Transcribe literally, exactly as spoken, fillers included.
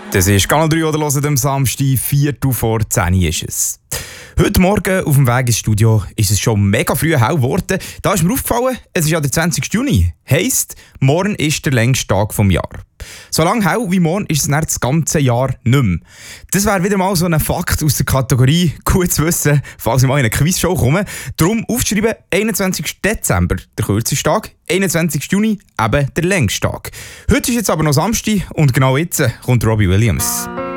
Das ist Kanal drei oder hören am Samstag, Viertel vor zehn ist es. Heute Morgen auf dem Weg ins Studio ist es schon mega früh hell geworden. Da ist mir aufgefallen, es ist ja der zwanzigsten Juni. Heisst, morgen ist der längste Tag des Jahres. So lange hell wie morgen ist es dann das ganze Jahr nicht mehr. Das wäre wieder mal so ein Fakt aus der Kategorie «Gut zu wissen», falls ich mal in eine Quizshow komme. Darum aufschreiben, einundzwanzigsten Dezember, der kürzeste Tag, einundzwanzigsten Juni, eben der längste Tag. Heute ist jetzt aber noch Samstag und genau jetzt kommt Robbie Williams.